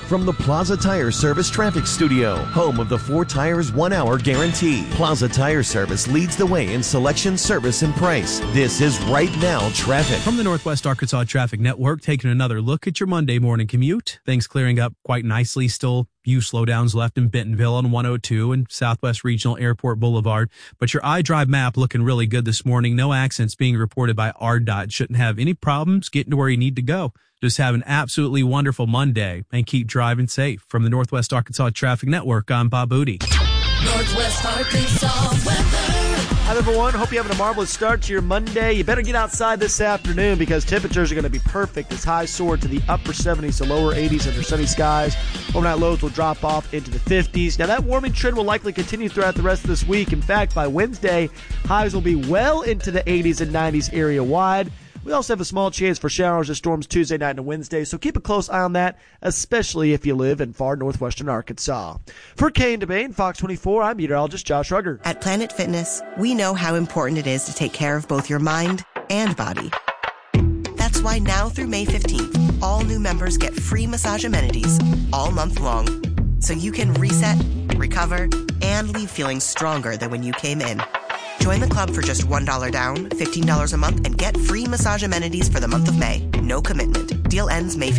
from the Plaza Tire Service Traffic Studio, home of the 4 Tires 1 Hour Guarantee. Plaza Tire Service leads the way in selection, service, and price. This is Right Now Traffic. From the Northwest Arkansas Traffic Network, taking another look at your Monday morning commute. Things clearing up quite nicely. Still few slowdowns left in Bentonville on 102 and Southwest Regional Airport Boulevard. But your iDrive map looking really good this morning. No accidents being reported by RDOT. Shouldn't have any problems getting to where you need to go. Just have an absolutely wonderful Monday and keep driving safe. From the Northwest Arkansas Traffic Network, I'm Bob Booty. Northwest Arkansas weather. Hi, everyone. Hope you're having a marvelous start to your Monday. You better get outside this afternoon because temperatures are going to be perfect as highs soar to the upper 70s to lower 80s under sunny skies. Overnight lows will drop off into the 50s. Now, that warming trend will likely continue throughout the rest of this week. In fact, by Wednesday, highs will be well into the 80s and 90s area-wide. We also have a small chance for showers and storms Tuesday night and Wednesday, so keep a close eye on that, especially if you live in far northwestern Arkansas. For Kane DeBane, Fox 24, I'm meteorologist Josh Rugger. At Planet Fitness, we know how important it is to take care of both your mind and body. That's why now through May 15th, all new members get free massage amenities all month long, so you can reset, recover, and leave feeling stronger than when you came in. Join the club for just $1 down, $15 a month, and get free massage amenities for the month of May. No commitment. Deal ends May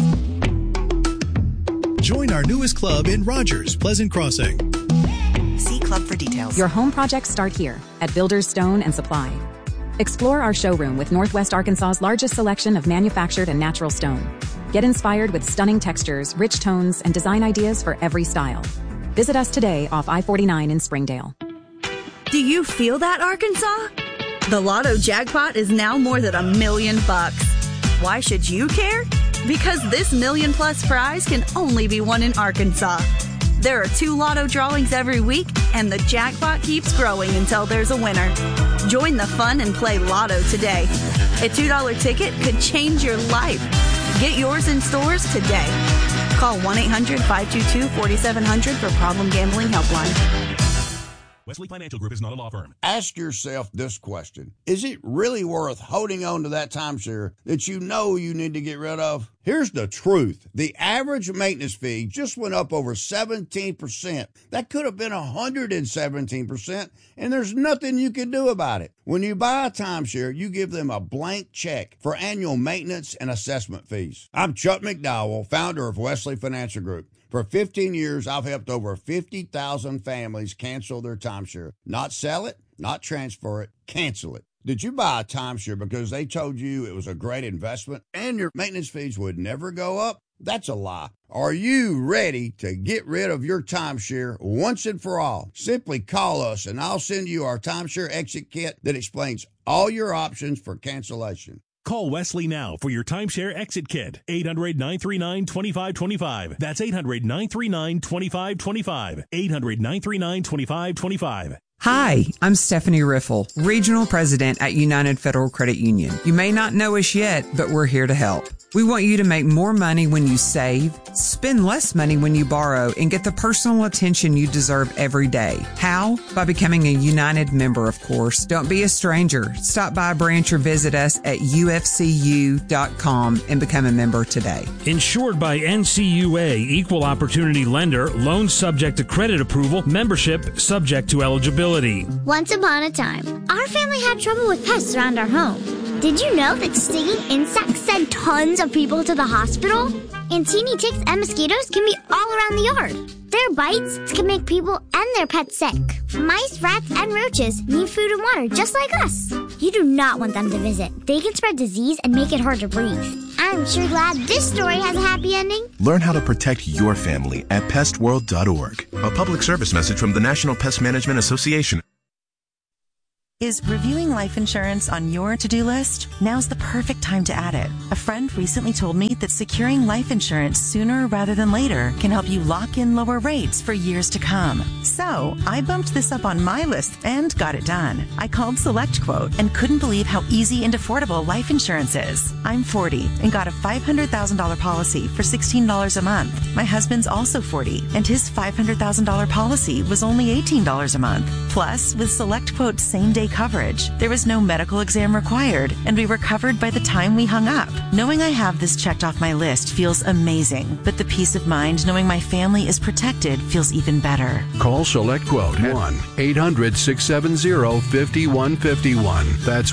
15th. Join our newest club in Rogers, Pleasant Crossing. See club for details. Your home projects start here at Builders Stone and Supply. Explore our showroom with Northwest Arkansas's largest selection of manufactured and natural stone. Get inspired with stunning textures, rich tones, and design ideas for every style. Visit us today off I-49 in Springdale. Do you feel that, Arkansas? The Lotto jackpot is now more than $1 million. Why should you care? Because this $1 million+ prize can only be won in Arkansas. There are 2 Lotto drawings every week, and the jackpot keeps growing until there's a winner. Join the fun and play Lotto today. A $2 ticket could change your life. Get yours in stores today. Call 1-800-522-4700 for Problem Gambling Helpline. Wesley Financial Group is not a law firm. Ask yourself this question. Is it really worth holding on to that timeshare that you know you need to get rid of? Here's the truth. The average maintenance fee just went up over 17%. That could have been 117%, and there's nothing you can do about it. When you buy a timeshare, you give them a blank check for annual maintenance and assessment fees. I'm Chuck McDowell, founder of Wesley Financial Group. For 15 years, I've helped over 50,000 families cancel their timeshare. Not sell it, not transfer it, cancel it. Did you buy a timeshare because they told you it was a great investment and your maintenance fees would never go up? That's a lie. Are you ready to get rid of your timeshare once and for all? Simply call us and I'll send you our timeshare exit kit that explains all your options for cancellation. Call Wesley now for your timeshare exit kit. 800-939-2525. That's 800-939-2525. 800-939-2525. Hi, I'm Stephanie Riffle, Regional President at United Federal Credit Union. You may not know us yet, but we're here to help. We want you to make more money when you save, spend less money when you borrow, and get the personal attention you deserve every day. How? By becoming a United member, of course. Don't be a stranger. Stop by a branch or visit us at ufcu.com and become a member today. Insured by NCUA, Equal Opportunity Lender, loans subject to credit approval, membership subject to eligibility. Once upon a time, our family had trouble with pests around our home. Did you know that stinging insects send tons of people to the hospital? And teeny ticks and mosquitoes can be all around the yard. Their bites can make people and their pets sick. Mice, rats, and roaches need food and water just like us. You do not want them to visit. They can spread disease and make it hard to breathe. I'm sure glad this story has a happy ending. Learn how to protect your family at pestworld.org. A public service message from the National Pest Management Association. Is reviewing life insurance on your to-do list? Now's the perfect time to add it. A friend recently told me that securing life insurance sooner rather than later can help you lock in lower rates for years to come. So I bumped this up on my list and got it done. I called SelectQuote and couldn't believe how easy and affordable life insurance is. I'm 40 and got a $500,000 policy for $16 a month. My husband's also 40 and his $500,000 policy was only $18 a month. Plus, with SelectQuote's same-day coverage. There was no medical exam required, and we were covered by the time we hung up. Knowing I have this checked off my list feels amazing, but the peace of mind knowing my family is protected feels even better. Call SelectQuote 1-800-670-5151. That's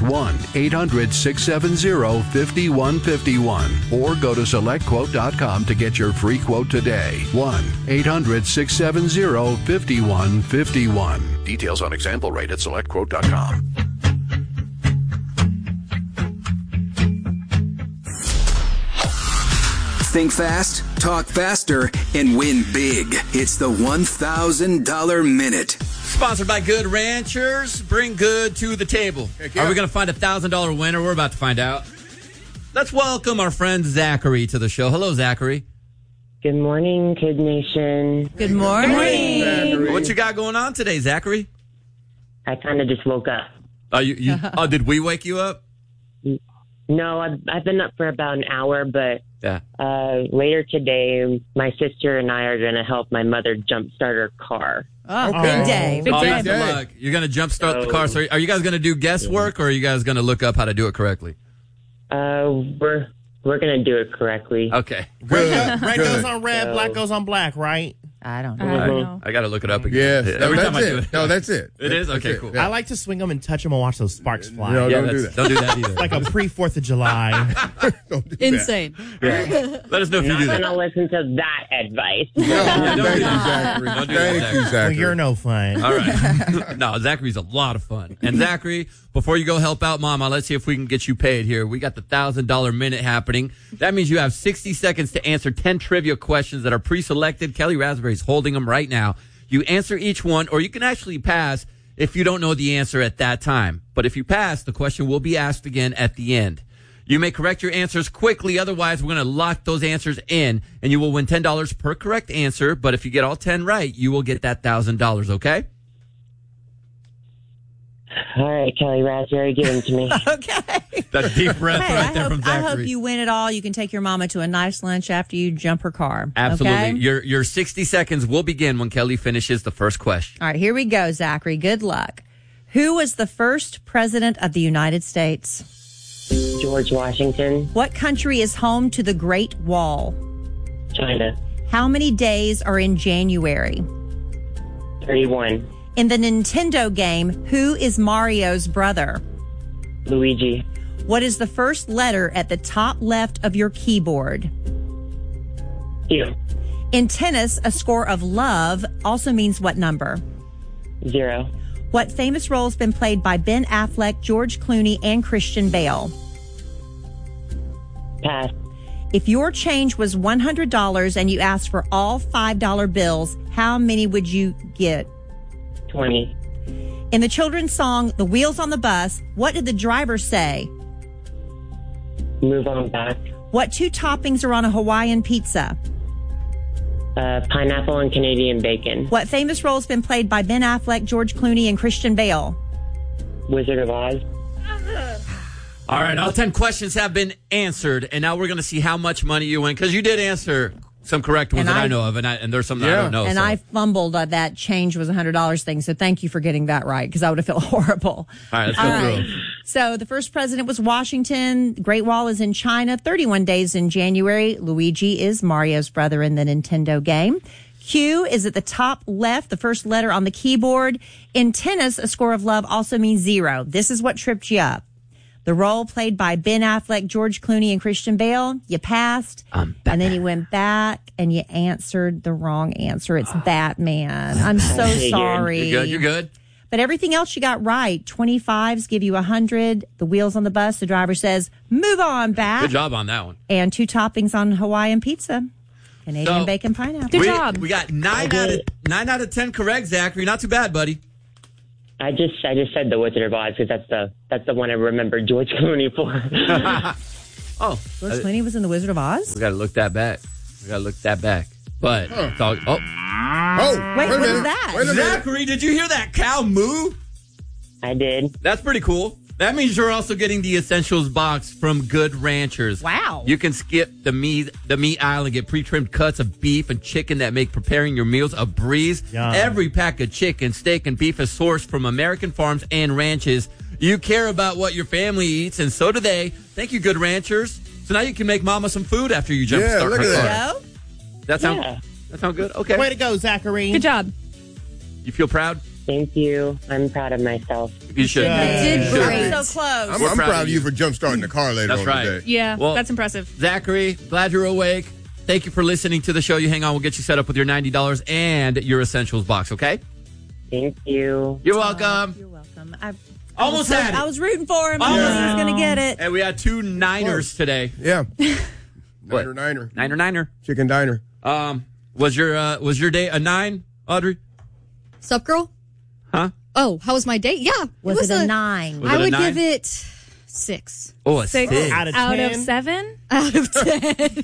1-800-670-5151. Or go to SelectQuote.com to get your free quote today. 1-800-670-5151. Details on example rate at SelectQuote.com. Think fast, talk faster, and win big. It's the $1,000 Minute. Sponsored by Good Ranchers. Bring good to the table. Are we going to find a $1,000 winner? We're about to find out. Let's welcome our friend Zachary to the show. Hello, Zachary. Good morning, Kid Nation. Good morning. What you got going on today, Zachary? I kind of just woke up. Oh, did we wake you up? No, I've been up for about an hour, but yeah. Later today, my sister and I are going to help my mother jumpstart her car. Oh, big day. Big day. Best of luck. You're going to jumpstart the car. So are you guys going to do guesswork, or are you guys going to look up how to do it correctly? We're going to do it correctly. Okay. Red goes on red, black goes on black, right? I don't know. I got to look it up again. Yes. Every time I do it. No, that's it. It is? Okay, cool. I like to swing them and touch them and watch those sparks fly. No, don't do that. Don't do that either. Like a pre-4th of July. Insane. Yeah. Let us know if you do that. I'm going to listen to that advice. Don't do that. Don't do that, Thank you, Zachary. Well, you're no fun. All right. No, Zachary's a lot of fun. And Zachary, before you go help out Mama, let's see if we can get you paid here. We got the $1,000 Minute happening. That means you have 60 seconds to answer 10 trivia questions that are pre-selected. Kelly Raspberry's holding them right now. You answer each one, or you can actually pass if you don't know the answer at that time. But if you pass, the question will be asked again at the end. You may correct your answers quickly. Otherwise, we're going to lock those answers in, and you will win $10 per correct answer. But if you get all 10 right, you will get that $1,000, okay? All right, Kelly Raspberry, give them to me. Okay. That deep breath right there from Zachary. I hope you win it all. You can take your mama to a nice lunch after you jump her car. Absolutely. Okay? Your 60 seconds will begin when Kelly finishes the first question. All right, here we go, Zachary. Good luck. Who was the first president of the United States? George Washington. What country is home to the Great Wall? China. How many days are in January? 31. In the Nintendo game, who is Mario's brother? Luigi. What is the first letter at the top left of your keyboard? Q. In tennis, a score of love also means what number? 0. What famous role has been played by Ben Affleck, George Clooney, and Christian Bale? Pass. If your change was $100 and you asked for all $5 bills, how many would you get? 20. In the children's song, The Wheels on the Bus, what did the driver say? Move on back. What two toppings are on a Hawaiian pizza? Pineapple and Canadian bacon. What famous role has been played by Ben Affleck, George Clooney, and Christian Bale? Wizard of Oz. All right, all 10 questions have been answered, and now we're going to see how much money you win, because you did answer some correct ones that I know of, and there's some that I don't know. And I fumbled that change was $100 thing, so thank you for getting that right, because I would have felt horrible. All right, let's go through them. So the first president was Washington. The Great Wall is in China. 31 days in January. Luigi is Mario's brother in the Nintendo game. Q is at the top left, the first letter on the keyboard. In tennis, a score of love also means 0. This is what tripped you up. The role played by Ben Affleck, George Clooney, and Christian Bale, you passed. And then you went back and you answered the wrong answer. It's Batman. I'm so sorry. You're good. But everything else you got right. 25s give you 100. The wheels on the bus, the driver says, move on back. Good job on that one. And 2 toppings on Hawaiian pizza. Canadian bacon pineapple. Good job. We got 9 out of 10 correct, Zachary. Not too bad, buddy. I just said the Wizard of Oz because that's the one I remember George Clooney for. George Clooney was in the Wizard of Oz? We got to look that back. But it's all, wait, what is that? Zachary, did you hear that cow moo? I did. That's pretty cool. That means you're also getting the Essentials box from Good Ranchers. Wow. You can skip the meat aisle and get pre-trimmed cuts of beef and chicken that make preparing your meals a breeze. Yum. Every pack of chicken, steak, and beef is sourced from American farms and ranches. You care about what your family eats, and so do they. Thank you, Good Ranchers. So now you can make Mama some food after you jump start look her at car. That sound good? Okay. Way to go, Zachary. Good job. You feel proud? Thank you. I'm proud of myself. You should. You did great. So close. I'm proud of you for jump starting the car later That's on right. today. Yeah, Well, that's impressive. Zachary, glad you're awake. Thank you for listening to the show. You hang on. We'll get you set up with your $90 and your Essentials box, okay? Thank you. You're welcome. You're welcome. I Almost had it. I was rooting for him. I knew he was going to get it. And we had 2 Niners today. Yeah. What? Niner. Niner. Chicken diner. Was your day a 9, Audrey? Sup, girl? Huh? Oh, how was my date? Yeah. Was it a 9? Was I it a would 9? give it 6. Oh, a 6 6. Out of out 10? of 7. Out of 10.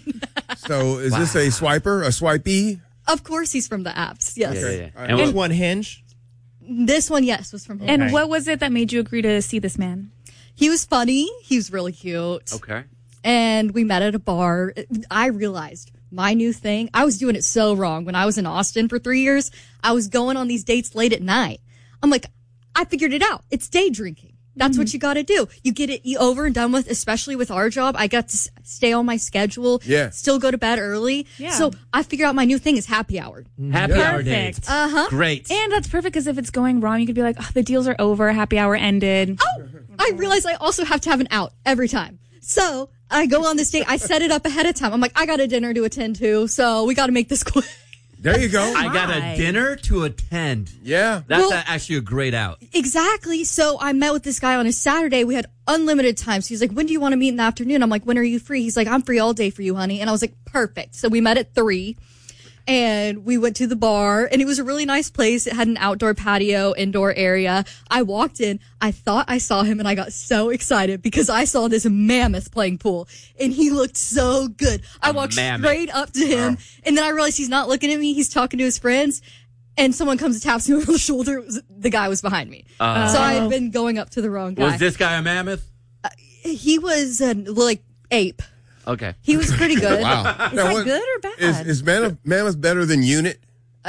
So is this a swiper, a swipey? Of course he's from the apps. Yes. Yeah. And which one, Hinge? This one, yes, was from him. And what was it that made you agree to see this man? He was funny. He was really cute. Okay. And we met at a bar. I realized my new thing. I was doing it so wrong. When I was in Austin for 3 years, I was going on these dates late at night. I'm like, I figured it out. It's day drinking. That's what you got to do. You get it over and done with, especially with our job. I got to stay on my schedule, still go to bed early. Yeah. So I figured out my new thing is happy hour. Happy hour dates. Uh-huh. Great. And that's perfect because if it's going wrong, you could be like, oh, the deals are over. Happy hour ended. Oh, I realized I also have to have an out every time. So I go on this date. I set it up ahead of time. I'm like, I got a dinner to attend to, so we got to make this quick. There you go. I got a dinner to attend. Yeah. That's actually a great out. Exactly. So I met with this guy on a Saturday. We had unlimited time. So he's like, when do you want to meet in the afternoon? I'm like, when are you free? He's like, I'm free all day for you, honey. And I was like, perfect. So we met at 3. And we went to the bar, and it was a really nice place. It had an outdoor patio, indoor area. I walked in. I thought I saw him, and I got so excited because I saw this mammoth playing pool, and he looked so good. I walked straight up to him, and then I realized he's not looking at me. He's talking to his friends, and someone comes and taps me on the shoulder. The guy was behind me. So I had been going up to the wrong guy. Was this guy a mammoth? He was like ape. Okay. He was pretty good. Wow. Is that good or bad? Is Mammoth better than Unit?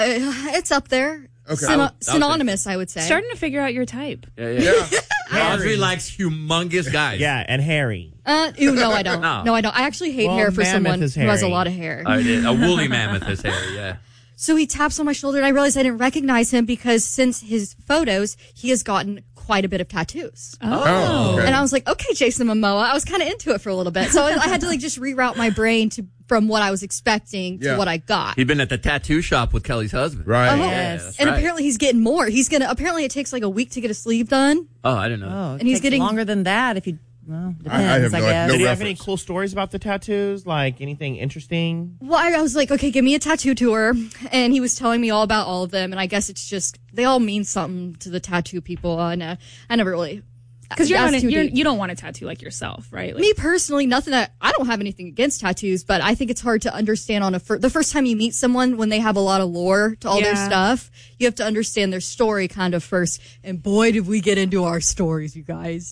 It's up there. Okay. Synonymous, I would say. Starting to figure out your type. Yeah. Audrey likes humongous guys. Yeah, and hairy. No, I don't. No, I don't. I actually hate hair for someone who has a lot of hair. I did. A woolly mammoth is hair, yeah. So he taps on my shoulder, and I realized I didn't recognize him because since his photos, he has gotten quite a bit of tattoos. Oh. And I was like, okay, Jason Momoa. I was kind of into it for a little bit. So I had to just reroute my brain from what I was expecting to what I got. He'd been at the tattoo shop with Kelly's husband. Right. Yes. And apparently he's getting more. Apparently it takes like a week to get a sleeve done. Oh, I didn't know. Oh, and he's getting longer than that if you... Well, depends, I have guess. Did he have any cool stories about the tattoos? Like anything interesting? Well, I was like, okay, give me a tattoo tour. And he was telling me all about all of them. And I guess it's just, they all mean something to the tattoo people. And I never really... Because you don't want a tattoo like yourself, right? Like, me personally, I don't have anything against tattoos, but I think it's hard to understand the first time you meet someone when they have a lot of lore to all their stuff. You have to understand their story kind of first. And boy, did we get into our stories, you guys.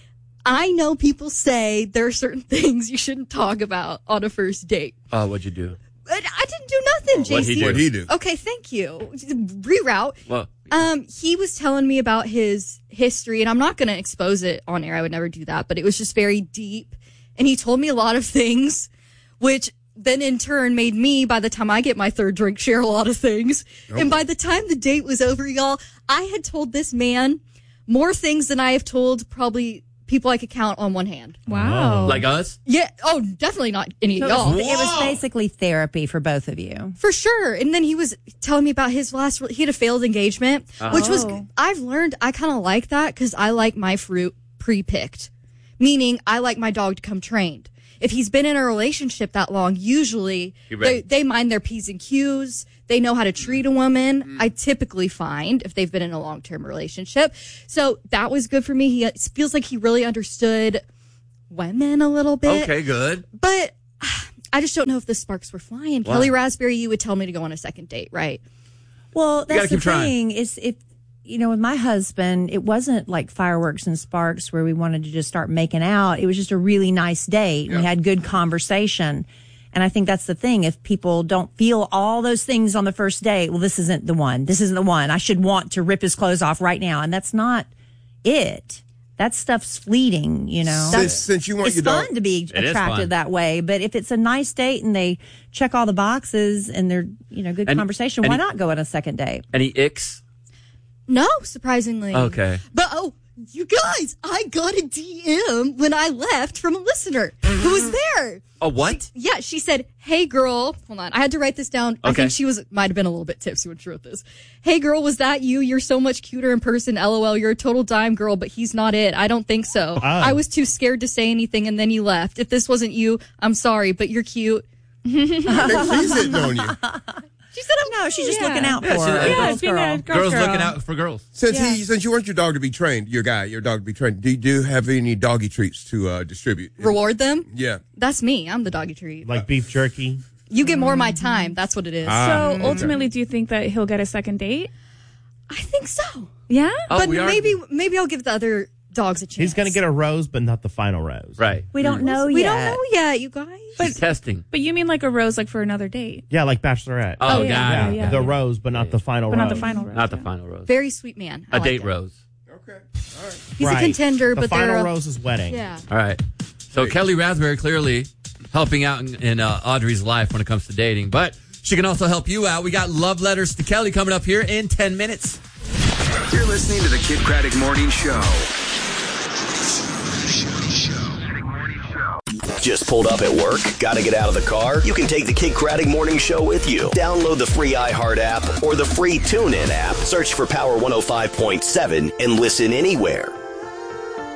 I know people say there are certain things you shouldn't talk about on a first date. Oh, what'd you do? I didn't do nothing, JC. What'd he do? Okay, thank you. Reroute. Well, he was telling me about his history, and I'm not going to expose it on air. I would never do that, but it was just very deep. And he told me a lot of things, which then in turn made me, by the time I get my third drink, share a lot of things. Okay. And by the time the date was over, y'all, I had told this man more things than I have told probably people I could count on one hand. Wow. Like us? Yeah. Oh, definitely not any of y'all. It was basically therapy for both of you. For sure. And then he was telling me about his he had a failed engagement, which was, I've learned I kind of like that because I like my fruit pre-picked, meaning I like my dog to come trained. If he's been in a relationship that long, usually they mind their P's and Q's. They know how to treat a woman. I typically find if they've been in a long-term relationship. So that was good for me. He feels like he really understood women a little bit. Okay, good. But I just don't know if the sparks were flying. Wow. Kelly Raspberry, you would tell me to go on a second date, right? Well, that's the keep trying. thing is with my husband, it wasn't like fireworks and sparks where we wanted to just start making out. It was just a really nice date. Yeah. We had good conversation. And I think that's the thing. If people don't feel all those things on the first date, well, this isn't the one. This isn't the one. I should want to rip his clothes off right now. And that's not it. That stuff's fleeting, Since you want it's your dog, fun to be attracted that way. But if it's a nice date and they check all the boxes and they're, good conversation, why not go on a second date? Any icks? No, surprisingly. Okay. But, you guys, I got a DM when I left from a listener who was there. A what? She said, "Hey girl," hold on, I had to write this down. Okay. I think she might have been a little bit tipsy when she wrote this. "Hey girl, was that you? You're so much cuter in person. LOL, you're a total dime girl, but he's not it. I don't think so. I was too scared to say anything and then you left. If this wasn't you, I'm sorry, but you're cute." She's hitting on you. She said, "No, she's just looking out for her." Girls looking out for girls. Since you want your dog to be trained, your dog to be trained, do you have any doggy treats to distribute? Reward them? Yeah. That's me. I'm the doggy treat. Like beef jerky? You get more of my time. That's what it is. So ultimately, do you think that he'll get a second date? I think so. Yeah? But maybe I'll give the other dogs a chance. He's going to get a rose, but not the final rose. Right. We don't know yet. We don't know yet, you guys. She's testing. But you mean like a rose like for another date? Yeah, like Bachelorette. Oh, yeah. Yeah. The rose, but not the final rose. Not the final rose. Not the final rose. Very sweet man. A date rose. Okay. All right. He's a contender, but the final they're rose is wedding. Yeah. All right. So Kelly Raspberry clearly helping out in Audrey's life when it comes to dating, but she can also help you out. We got love letters to Kelly coming up here in 10 minutes. You're listening to the Kid Craddock Morning Show. Just pulled up at work? Gotta get out of the car? You can take the Kid Craddock Morning Show with you. Download the free iHeart app or the free TuneIn app. Search for Power 105.7 and listen anywhere.